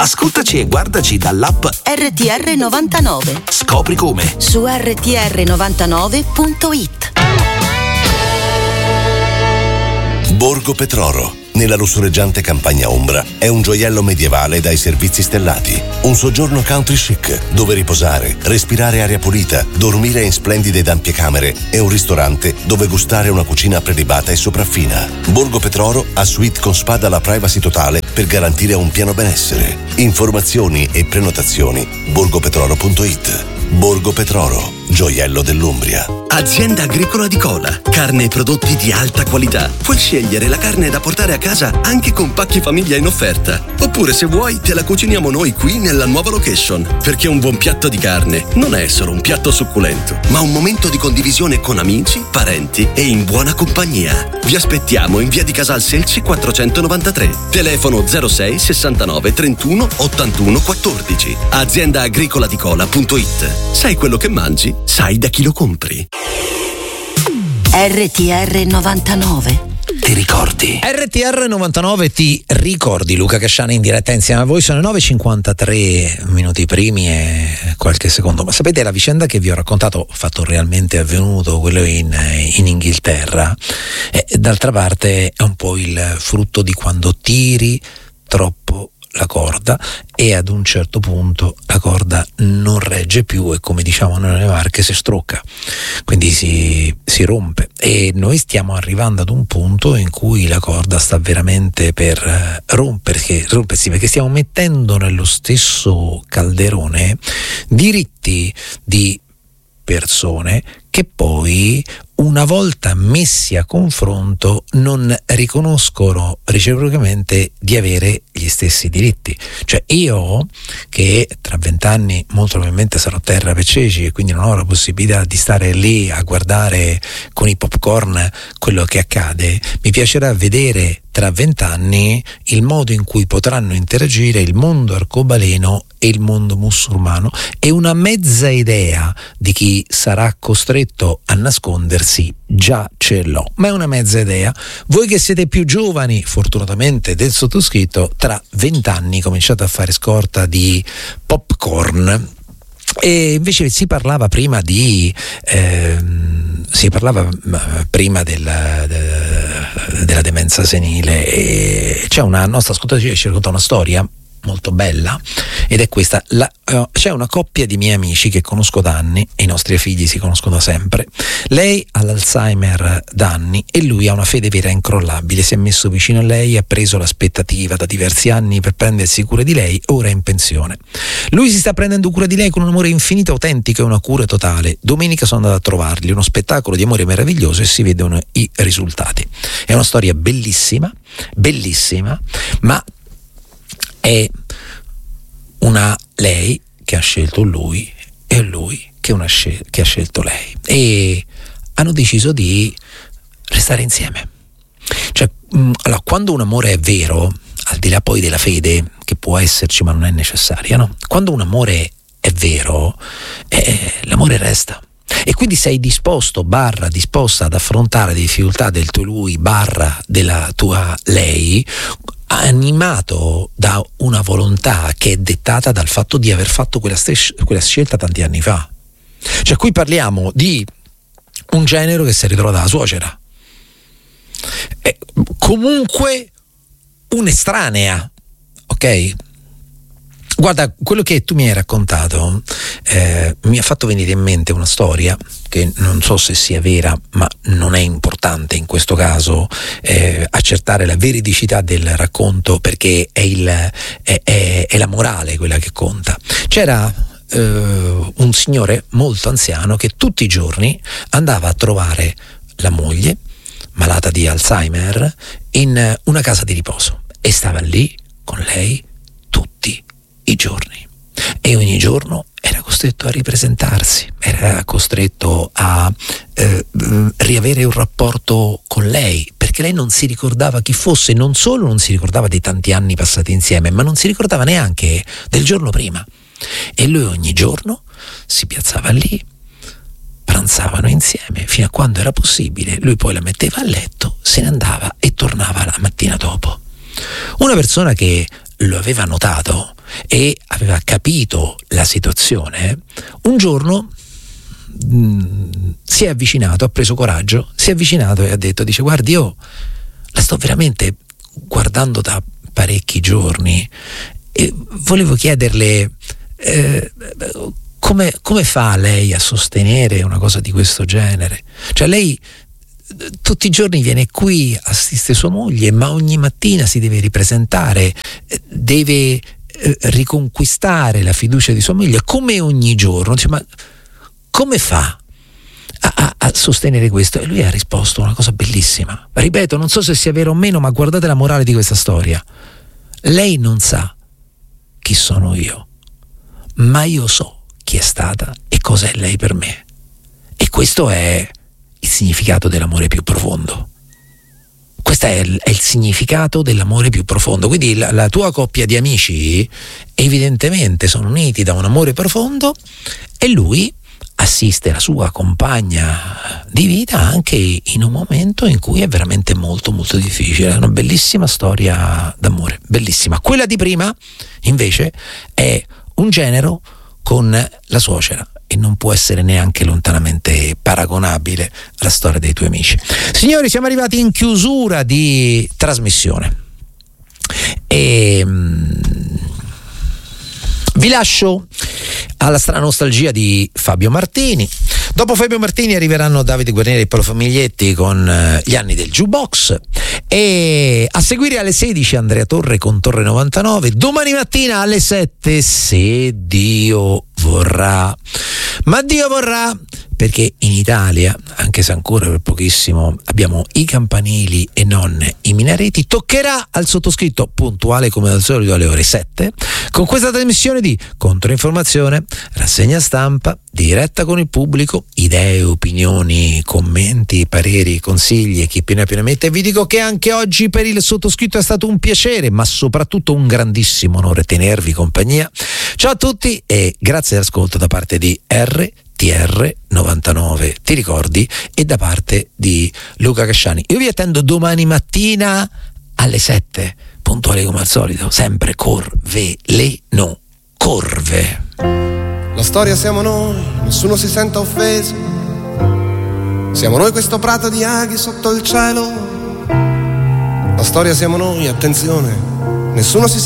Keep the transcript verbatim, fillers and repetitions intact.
Ascoltaci e guardaci dall'app R T R novantanove. Scopri come Su R T R novantanove punto it. Borgo Petroro, nella lussureggiante campagna ombra, è un gioiello medievale dai servizi stellati. Un soggiorno country chic, dove riposare, respirare aria pulita, dormire in splendide ed ampie camere e un ristorante dove gustare una cucina prelibata e sopraffina. Borgo Petroro ha suite con spa dalla privacy totale per garantire un pieno benessere. Informazioni e prenotazioni borgopetroro punto it. Borgo Petroro, gioiello dell'Umbria. Azienda agricola di Cola, carne e prodotti di alta qualità. Puoi scegliere la carne da portare a casa anche con pacchi famiglia in offerta. Oppure se vuoi te la cuciniamo noi qui nella nuova location. Perché un buon piatto di carne non è solo un piatto succulento, ma un momento di condivisione con amici, parenti e in buona compagnia. Vi aspettiamo in via di Casal Selci quattrocentonovantatré. Telefono zero sei sessantanove trentuno ottantuno quattordici. azienda agricola di cola punto it. Sai quello che mangi? Sai da chi lo compri. R T R novantanove. Ti ricordi? R T R novantanove ti ricordi. Luca Casciani in diretta insieme a voi. Sono le nove e cinquantatré minuti primi e qualche secondo. Ma sapete, la vicenda che vi ho raccontato, fatto realmente avvenuto, quello in, in Inghilterra, e d'altra parte è un po' il frutto di quando tiri troppo la corda e ad un certo punto la corda non regge più e, come diciamo noi nelle Marche, si strocca, quindi si, si rompe, e noi stiamo arrivando ad un punto in cui la corda sta veramente per rompersi, rompersi perché stiamo mettendo nello stesso calderone diritti di persone che poi, una volta messi a confronto, non riconoscono reciprocamente di avere gli stessi diritti. Cioè, io, che tra vent'anni molto probabilmente sarò terra per ceci e quindi non ho la possibilità di stare lì a guardare con i popcorn quello che accade, mi piacerà vedere tra vent'anni il modo in cui potranno interagire il mondo arcobaleno e il mondo musulmano, e una mezza idea di chi sarà costretto a nascondersi già ce l'ho, ma è una mezza idea. Voi che siete più giovani, fortunatamente del sottoscritto, tra vent'anni cominciate a fare scorta di popcorn. E invece si parlava prima di ehm, si parlava prima della, de, della demenza senile, e c'è una nostra ascoltatrice che ci racconta una storia molto bella, ed è questa. La, uh, c'è una coppia di miei amici che conosco da anni, e i nostri figli si conoscono da sempre. Lei ha l'Alzheimer da anni e lui ha una fede vera incrollabile. Si è messo vicino a lei, ha preso l'aspettativa da diversi anni per prendersi cura di lei, ora è in pensione. Lui si sta prendendo cura di lei con un amore infinito, autentico e una cura totale. Domenica sono andato a trovarli, uno spettacolo di amore meraviglioso, e si vedono i risultati. È una storia bellissima, bellissima, ma è una lei che ha scelto lui e lui che, una scel- che ha scelto lei, e hanno deciso di restare insieme. Cioè, mh, allora, quando un amore è vero, al di là poi della fede che può esserci ma non è necessaria, no? Quando un amore è vero, eh, l'amore resta. E quindi sei disposto, barra disposta ad affrontare le difficoltà del tuo lui, barra della tua lei, animato da una volontà che è dettata dal fatto di aver fatto quella, stes- quella scelta tanti anni fa. Cioè, qui parliamo di un genero che si è ritrovato alla suocera, è comunque un'estranea, ok? Guarda, quello che tu mi hai raccontato eh, mi ha fatto venire in mente una storia che non so se sia vera, ma non è importante in questo caso eh, accertare la veridicità del racconto, perché è, il, è, è, è la morale quella che conta. C'era eh, un signore molto anziano che tutti i giorni andava a trovare la moglie, malata di Alzheimer, in una casa di riposo, e stava lì con lei tutti i giorni, e ogni giorno era costretto a ripresentarsi, era costretto a eh, riavere un rapporto con lei, perché lei non si ricordava chi fosse. Non solo non si ricordava dei tanti anni passati insieme, ma non si ricordava neanche del giorno prima. E lui ogni giorno si piazzava lì, pranzavano insieme fino a quando era possibile, lui poi la metteva a letto, se ne andava e tornava la mattina dopo. Una persona che lo aveva notato e aveva capito la situazione, un giorno mh, si è avvicinato, ha preso coraggio, si è avvicinato e ha detto, dice, guardi, io la sto veramente guardando da parecchi giorni e volevo chiederle eh, come, come fa lei a sostenere una cosa di questo genere? Cioè lei tutti i giorni viene qui, assiste sua moglie, ma ogni mattina si deve ripresentare, deve eh, riconquistare la fiducia di sua moglie come ogni giorno. Dice, ma come fa a, a, a sostenere questo? E lui ha risposto una cosa bellissima. Ripeto, non so se sia vero o meno, ma guardate la morale di questa storia. Lei non sa chi sono io, ma io so chi è stata e cos'è lei per me. E questo è il significato dell'amore più profondo. Questo è il, è il significato dell'amore più profondo. Quindi la, la tua coppia di amici evidentemente sono uniti da un amore profondo e lui assiste la sua compagna di vita anche in un momento in cui è veramente molto molto difficile. È una bellissima storia d'amore, bellissima. Quella di prima invece è un genero con la suocera e non può essere neanche lontanamente paragonabile alla storia dei tuoi amici. Signori, siamo arrivati in chiusura di trasmissione e mm, vi lascio alla strana nostalgia di Fabio Martini. Dopo Fabio Martini arriveranno Davide Guarnieri e Paolo Famiglietti con eh, gli anni del jukebox, e a seguire alle sedici Andrea Torre con Torre novantanove. Domani mattina alle sette, se Dio vorrà, ma Dio vorrà, perché in Italia, anche se ancora per pochissimo, abbiamo i campanili e non i minareti, toccherà al sottoscritto, puntuale come al solito alle ore sette, con questa trasmissione di controinformazione, rassegna stampa, diretta con il pubblico, idee, opinioni, commenti, pareri, consigli e chi più ne ha più ne mette. E vi dico che anche oggi per il sottoscritto è stato un piacere, ma soprattutto un grandissimo onore tenervi compagnia. Ciao a tutti e grazie all'ascolto da parte di R T R novantanove, ti ricordi? E da parte di Luca Casciani. Io vi attendo domani mattina alle sette, puntuale come al solito, sempre Corveleno, Corve. La storia siamo noi, nessuno si senta offeso. Siamo noi questo prato di aghi sotto il cielo. La storia siamo noi, attenzione, nessuno si